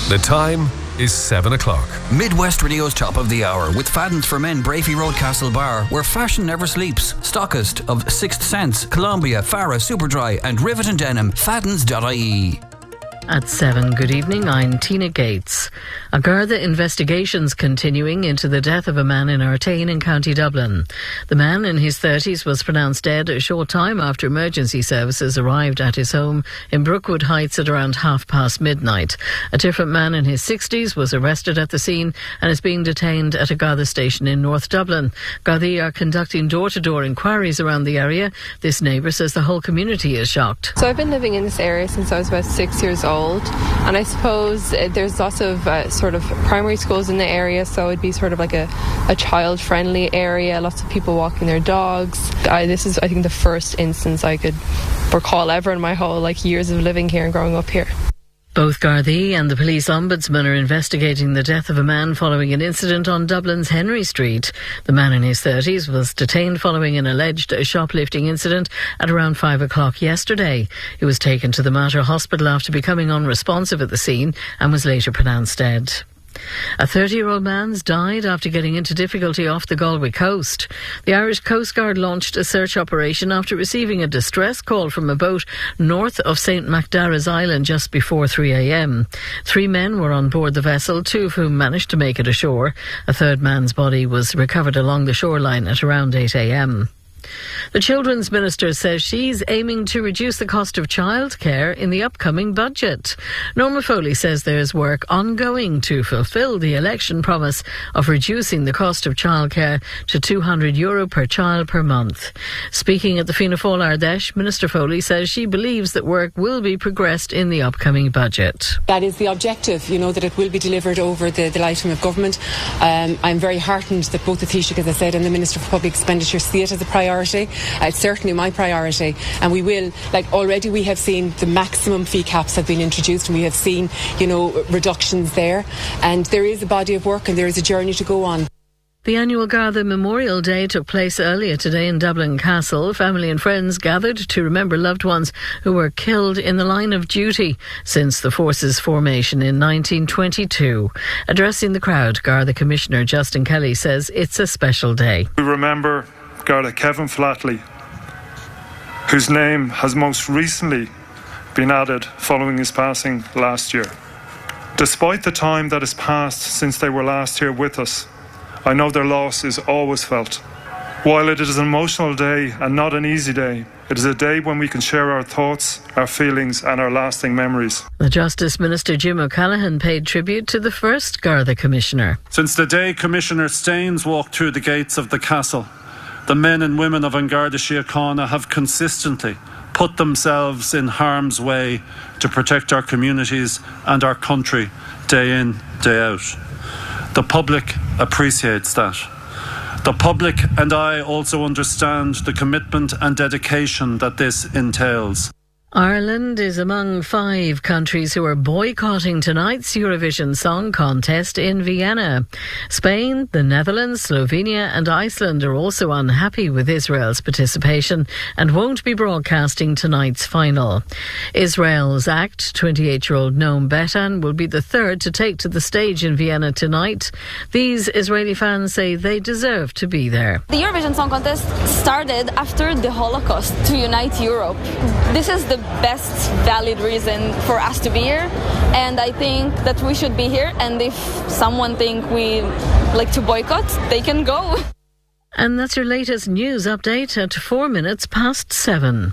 The time is 7 o'clock. Midwest Radio's Top of the Hour with Fadden's for Men, Brafey Road, Castle Bar, where fashion never sleeps. Stockist of Sixth Sense, Columbia, Farah, Superdry and Rivet and Denim. Faddens.ie. At 7, good evening, I'm Tina Gates. A Garda investigations continuing into the death of a man in Artane in County Dublin. The man in his 30s was pronounced dead a short time after emergency services arrived at his home in Brookwood Heights at around midnight. A different man in his 60s was arrested at the scene and is being detained at a Garda station in North Dublin. Gardaí are conducting door-to-door inquiries around the area. This neighbour says the whole community is shocked. So I've been living in this area since I was about 6 years old. And I suppose there's lots of sort of primary schools in the area, so it'd be sort of like a child-friendly area, lots of people walking their dogs. This is, I think, the first instance I could recall ever in my whole years of living here and growing up here. Both Gardaí and the police ombudsman are investigating the death of a man following an incident on Dublin's Henry Street. The man in his 30s was detained following an alleged shoplifting incident at around 5 o'clock yesterday. He was taken to the Mater Hospital after becoming unresponsive at the scene and was later pronounced dead. A 30-year-old man's died after getting into difficulty off the Galway coast. The Irish Coast Guard launched a search operation after receiving a distress call from a boat north of St Macdara's Island just before 3 a.m. 3 men were on board the vessel, 2 of whom managed to make it ashore. A third man's body was recovered along the shoreline at around 8 a.m. The Children's Minister says she's aiming to reduce the cost of childcare in the upcoming budget. Norma Foley says there's work ongoing to fulfil the election promise of reducing the cost of childcare to €200 per child per month. Speaking at the Fianna Fáil Ardèche, Minister Foley says she believes that work will be progressed in the upcoming budget. That is the objective, that it will be delivered over the lifetime of government. I'm very heartened that both the Taoiseach, as I said, and the Minister for Public Expenditure see it as a priority. It's certainly my priority, and we will, already we have seen the maximum fee caps have been introduced, and we have seen, reductions there, and there is a body of work and there is a journey to go on. The annual Garda Memorial Day took place earlier today in Dublin Castle. Family and friends gathered to remember loved ones who were killed in the line of duty since the force's formation in 1922. Addressing the crowd, Garda Commissioner Justin Kelly says it's a special day. We remember Garda Kevin Flatley, whose name has most recently been added following his passing last year. Despite the time that has passed since they were last here with us, I know their loss is always felt. While it is an emotional day and not an easy day, it is a day when we can share our thoughts, our feelings and our lasting memories. The Justice Minister Jim O'Callaghan paid tribute to the first Garda Commissioner. Since the day Commissioner Staines walked through the gates of the castle, the men and women of An Garda Síochána have consistently put themselves in harm's way to protect our communities and our country day in, day out. The public appreciates that. The public and I also understand the commitment and dedication that this entails. Ireland is among 5 countries who are boycotting tonight's Eurovision Song Contest in Vienna. Spain, the Netherlands, Slovenia and Iceland are also unhappy with Israel's participation and won't be broadcasting tonight's final. Israel's act, 28-year-old Noam Betan, will be the third to take to the stage in Vienna tonight. These Israeli fans say they deserve to be there. The Eurovision Song Contest started after the Holocaust to unite Europe. This is the best valid reason for us to be here, and I think that we should be here, and if someone think we like to boycott, they can go. And that's your latest news update at 4 minutes past 7.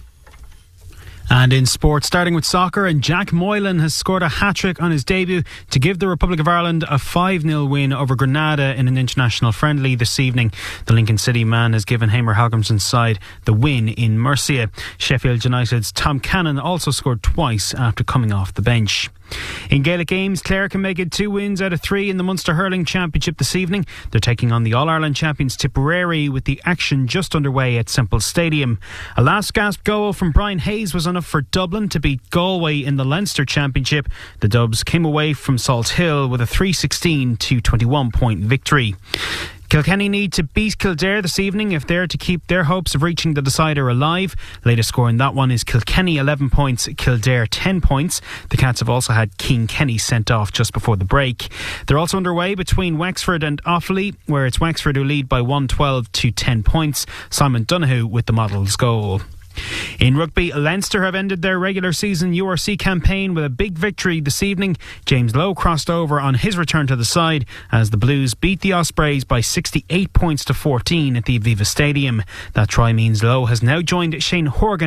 And in sport, starting with soccer, and Jack Moylan has scored a hat-trick on his debut to give the Republic of Ireland a 5-0 win over Grenada in an international friendly this evening. The Lincoln City man has given Hamer Halgrimsson's side the win in Murcia. Sheffield United's Tom Cannon also scored twice after coming off the bench. In Gaelic games, Clare can make it 2 wins out of 3 in the Munster Hurling Championship this evening. They're taking on the All-Ireland champions Tipperary with the action just underway at Semple Stadium. A last gasp goal from Brian Hayes was enough for Dublin to beat Galway in the Leinster Championship. The Dubs came away from Salt Hill with a 3-16 to 21 point victory. Kilkenny need to beat Kildare this evening if they're to keep their hopes of reaching the decider alive. Latest score in that one is Kilkenny 11 points, Kildare 10 points. The Cats have also had Keane Kenny sent off just before the break. They're also underway between Wexford and Offaly, where it's Wexford who lead by 112 to 10 points. Simon Donoghue with the Models goal. In rugby, Leinster have ended their regular season URC campaign with a big victory this evening. James Lowe crossed over on his return to the side as the Blues beat the Ospreys by 68 points to 14 at the Aviva Stadium. That try means Lowe has now joined Shane Horgan